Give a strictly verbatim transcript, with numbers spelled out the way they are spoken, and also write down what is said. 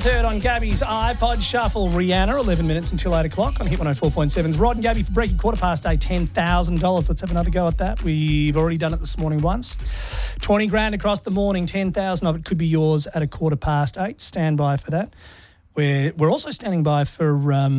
heard on Gabby's iPod Shuffle. Rihanna, eleven minutes until eight o'clock on Hit one oh four point seven's Rod and Gabby for breaking quarter past eight, ten thousand dollars. Let's have another go at that. We've already done it this morning once. twenty grand across the morning, ten thousand of it could be yours at a quarter past eight. Stand by for that. We're, we're also standing by for... Um,